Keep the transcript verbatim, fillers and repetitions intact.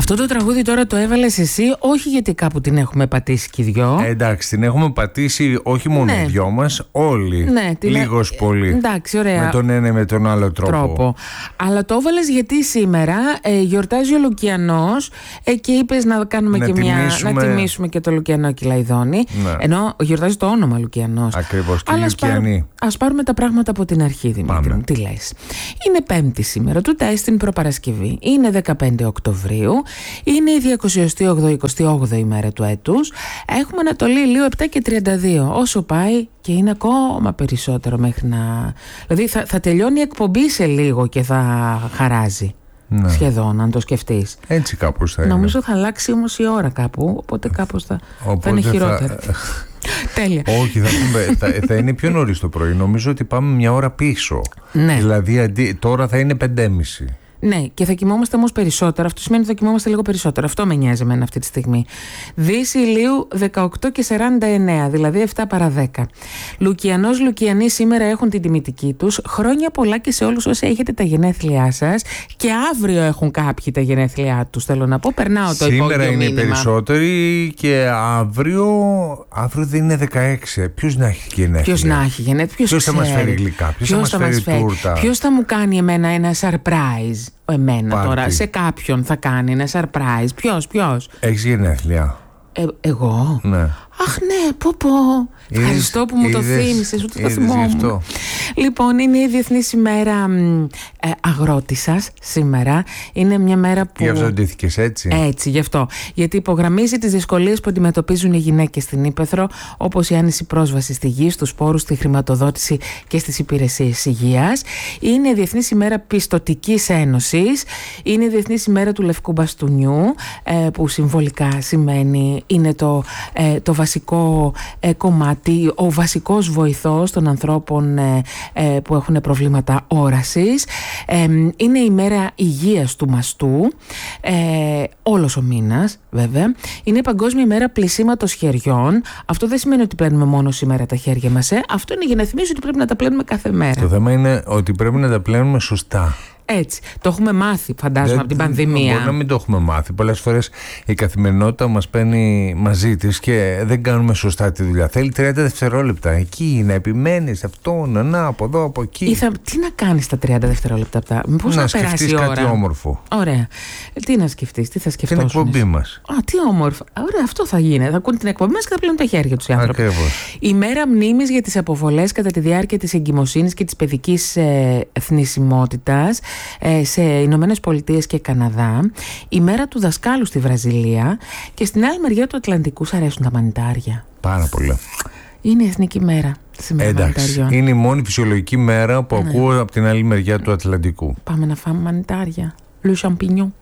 Αυτό το τραγούδι τώρα το έβαλες εσύ, όχι γιατί κάπου την έχουμε πατήσει κι οι δυο. Ε, εντάξει, την έχουμε πατήσει όχι μόνο ναι. οι δυο μας, όλοι. Ναι, λίγος πολύ. Εντάξει, ωραία. Με τον ένα ή με τον άλλο τρόπο. τρόπο. Αλλά το έβαλες γιατί σήμερα ε, γιορτάζει ο Λουκιανός ε, και είπες να κάνουμε να και τιμήσουμε... μια. Να τιμήσουμε και το Λουκιανό Κυλαϊδόνη. Ναι. Ενώ γιορτάζει το όνομα Λουκιανός. Ακριβώς. Και ας, πάρ, ας πάρουμε τα πράγματα από την αρχή, Δημήτρη μου. Τι λες? Είναι Πέμπτη σήμερα, του τεστ την προπαρασκευή. Είναι δεκαπέντε Οκτωβρίου. Είναι η διακοσιοστή όγδοη ημέρα του έτους. Έχουμε Ανατολή ηλίου επτά και τριάντα δύο. Όσο πάει και είναι ακόμα περισσότερο μέχρι να... Δηλαδή θα, θα τελειώνει η εκπομπή σε λίγο και θα χαράζει. Ναι. Σχεδόν, αν το σκεφτείς. Έτσι κάπως θα είναι. Νομίζω θα αλλάξει όμως η ώρα κάπου. Οπότε κάπως θα, οπότε θα είναι χειρότερο. Θα... Τέλεια. Όχι, θα, πούμε, θα, θα είναι πιο νωρίς το πρωί. Νομίζω ότι πάμε μια ώρα πίσω. Ναι. Δηλαδή αντί, τώρα θα είναι πέντε και μισή. Ναι, και θα κοιμόμαστε όμως περισσότερο. Αυτό σημαίνει ότι θα κοιμόμαστε λίγο περισσότερο. Αυτό με νοιάζει εμένα αυτή τη στιγμή. Δύση ηλίου δεκαοκτώ και σαράντα εννέα, δηλαδή επτά παρά δέκα. Λουκιανός, Λουκιανοί σήμερα έχουν την τιμητική τους. Χρόνια πολλά και σε όλους όσοι έχετε τα γενέθλιά σας. Και αύριο έχουν κάποιοι τα γενέθλιά τους. Θέλω να πω, περνάω το υπόγειο μήνυμα. Σήμερα είναι οι περισσότεροι και αύριο, αύριο δεν είναι δεκαέξι. Ποιος να έχει γενέθλια? Ποιος να έχει γενέθλια? Ποιος, ποιος θα μας φέρει γλυκά? Ποιος, ποιος θα μας φέρει τούρτα? Ποιος θα μου κάνει εμένα ένα surprise? Εμένα Πάρτι. Τώρα, σε κάποιον θα κάνει ένα surprise. Ποιος, ποιος? Έχεις γενέθλια? Ε, εγώ? Ναι. Αχ ναι, πω πω. Ευχαριστώ που μου είδες, το θύμισες, ούτε το είδες θυμόμουν. Λοιπόν, είναι η Διεθνής ημέρα ε, αγρότισσας σήμερα. Είναι μια μέρα που... Γι' αυτό ντύθηκες έτσι. Έτσι, γι' αυτό. Γιατί υπογραμμίζει τις δυσκολίες που αντιμετωπίζουν οι γυναίκες στην Ύπαιθρο, όπως η άνηση πρόσβαση στη γη, στους πόρους, στη χρηματοδότηση και στις υπηρεσίες υγείας. Είναι η Διεθνής ημέρα Πιστωτικής Ένωσης. Είναι η Διεθνής ημέρα του Λευκού Μπαστούνιου, ε, που συμβολικά σημαίνει είναι το, ε, το βασικό ε, κομμάτι, ο βασικός βοηθός των ανθρώπων ε, ε, που έχουν προβλήματα όρασης. Ε, είναι η μέρα υγείας του μαστού, ε, όλος ο μήνας βέβαια. Είναι η Παγκόσμια ημέρα πλυσίματος χεριών. Αυτό δεν σημαίνει ότι πλένουμε μόνο σήμερα τα χέρια μας. Ε. Αυτό είναι για να θυμίσω ότι πρέπει να τα πλένουμε κάθε μέρα. Το θέμα είναι ότι πρέπει να τα πλένουμε σωστά. Έτσι. Το έχουμε μάθει, φαντάζομαι, από την πανδημία. Μπορεί να μην το έχουμε μάθει. Πολλές φορές η καθημερινότητα μας παίρνει μαζί της και δεν κάνουμε σωστά τη δουλειά. Θέλει τριάντα δευτερόλεπτα. Εκεί να επιμένεις αυτό, να, να από εδώ, από εκεί. Θα, τι να κάνεις τα τριάντα δευτερόλεπτα αυτά? Πώς να, να περάσει η ώρα? Κάτι όμορφο. Ωραία. Τι να σκεφτείς, τι θα σκεφτόσουν? Την εκπομπή μας. Α, τι όμορφο. Ωραία, αυτό θα γίνει. Θα ακούνε την εκπομπή μας και θα πλένουν τα χέρια τους οι άνθρωποι. Ακριβώς. Η μέρα μνήμης για τις αποβολές κατά τη διάρκεια της εγκυμοσύνης και της παιδικής ε, θνησιμότητας ε, σε Ηνωμένες Πολιτείες και Καναδά. Η μέρα του δασκάλου στη Βραζιλία. Και στην άλλη μεριά του Ατλαντικού σ' αρέσουν τα μανιτάρια. Πάρα πολύ. Είναι η εθνική μέρα σήμερα. Εντάξει, είναι η μόνη φυσιολογική μέρα που ναι. ακούω από την άλλη μεριά του Ατλαντικού. Πάμε να φάμε μανιτάρια. Le champignon.